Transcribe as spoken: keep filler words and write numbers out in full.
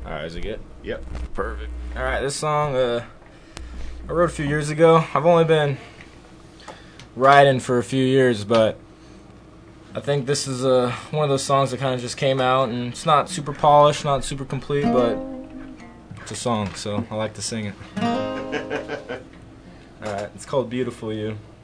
Alright, is it good? Yep. Perfect. Alright, this song uh, I wrote a few years ago. I've only been writing for a few years, but I think this is uh, one of those songs that kind of just came out, and it's not super polished, not super complete, but it's a song, so I like to sing it. Alright, it's called Beautiful You.